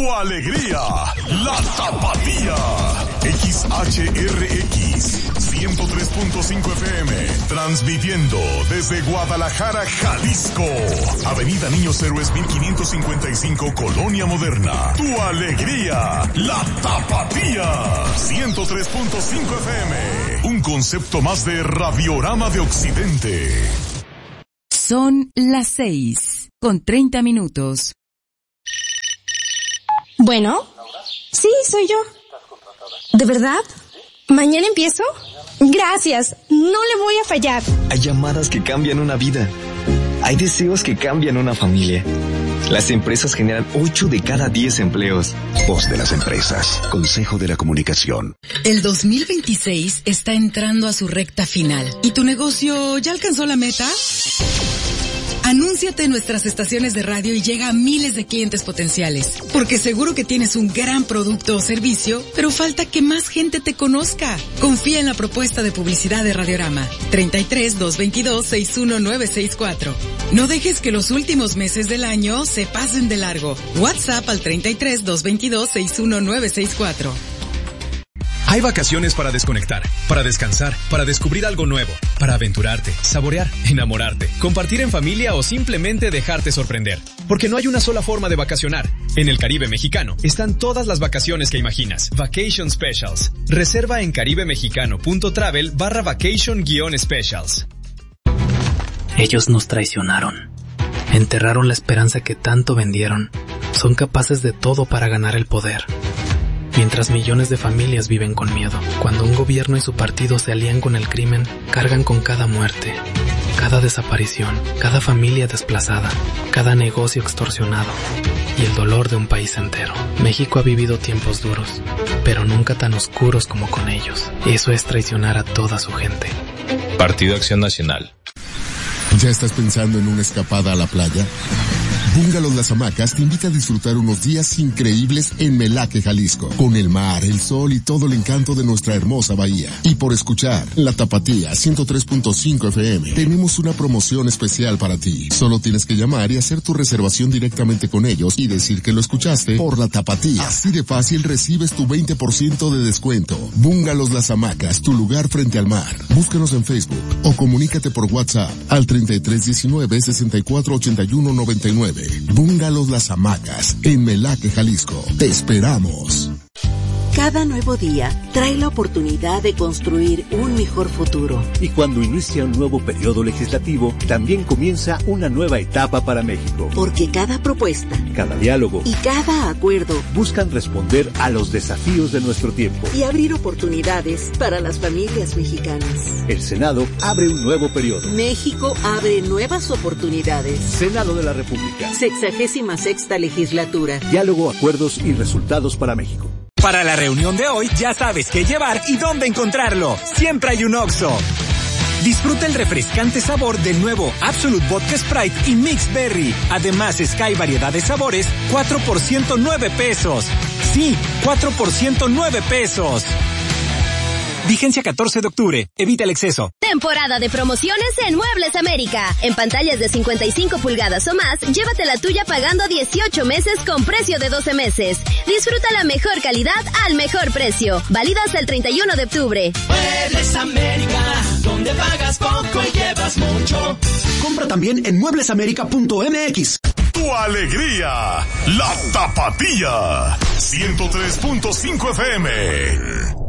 tu alegría, la Tapatía. XHRX 103.5 FM, transmitiendo desde Guadalajara, Jalisco. Avenida Niños Héroes 1555, Colonia Moderna. Tu alegría, la Tapatía. 103.5 FM, un concepto más de Radiorama de Occidente. Son las 6:30. Bueno, sí, soy yo. ¿De verdad? ¿Mañana empiezo? Gracias, no le voy a fallar. Hay llamadas que cambian una vida. Hay deseos que cambian una familia. Las empresas generan 8 de cada 10 empleos. Voz de las empresas. Consejo de la Comunicación. El 2026 está entrando a su recta final. ¿Y tu negocio ya alcanzó la meta? Anúnciate en nuestras estaciones de radio y llega a miles de clientes potenciales. Porque seguro que tienes un gran producto o servicio, pero falta que más gente te conozca. Confía en la propuesta de publicidad de Radiorama. 33-222-61964. No dejes que los últimos meses del año se pasen de largo. WhatsApp al 33-222-61964. Hay vacaciones para desconectar, para descansar, para descubrir algo nuevo, para aventurarte, saborear, enamorarte, compartir en familia o simplemente dejarte sorprender. Porque no hay una sola forma de vacacionar. En el Caribe mexicano están todas las vacaciones que imaginas. Vacation Specials. Reserva en caribemexicano.travel/vacation-specials. Ellos nos traicionaron. Enterraron la esperanza que tanto vendieron. Son capaces de todo para ganar el poder. Mientras millones de familias viven con miedo, cuando un gobierno y su partido se alían con el crimen, cargan con cada muerte, cada desaparición, cada familia desplazada, cada negocio extorsionado y el dolor de un país entero. México ha vivido tiempos duros, pero nunca tan oscuros como con ellos. Eso es traicionar a toda su gente. Partido Acción Nacional. ¿Ya estás pensando en una escapada a la playa? Bungalows Las Hamacas te invita a disfrutar unos días increíbles en Melaque, Jalisco, con el mar, el sol y todo el encanto de nuestra hermosa bahía. Y por escuchar La Tapatía 103.5 FM, tenemos una promoción especial para ti. Solo tienes que llamar y hacer tu reservación directamente con ellos y decir que lo escuchaste por La Tapatía. Así de fácil recibes tu 20% de descuento. Bungalows Las Hamacas, tu lugar frente al mar. Búscanos en Facebook o comunícate por WhatsApp al 3319-648199. Bungalows Las Hamacas, en Melaque, Jalisco. Te esperamos. Cada nuevo día trae la oportunidad de construir un mejor futuro. Y cuando inicia un nuevo periodo legislativo, también comienza una nueva etapa para México. Porque cada propuesta, cada diálogo y cada acuerdo buscan responder a los desafíos de nuestro tiempo y abrir oportunidades para las familias mexicanas. El Senado abre un nuevo periodo. México abre nuevas oportunidades. Senado de la República. 66ª legislatura. Diálogo, acuerdos y resultados para México. Para la reunión de hoy ya sabes qué llevar y dónde encontrarlo. Siempre hay un Oxxo. Disfruta el refrescante sabor del nuevo Absolut Vodka Sprite y Mix Berry. Además, Sky variedad de sabores, 4 por 109 pesos. Sí, 4 por 109 pesos. Vigencia 14 de octubre. Evita el exceso. Temporada de promociones en Muebles América. En pantallas de 55 pulgadas o más, llévate la tuya pagando 18 meses con precio de 12 meses. Disfruta la mejor calidad al mejor precio. Válido hasta el 31 de octubre. Muebles América, donde pagas poco y llevas mucho. Compra también en mueblesamerica.mx. Tu alegría, la Tapatía. 103.5 FM.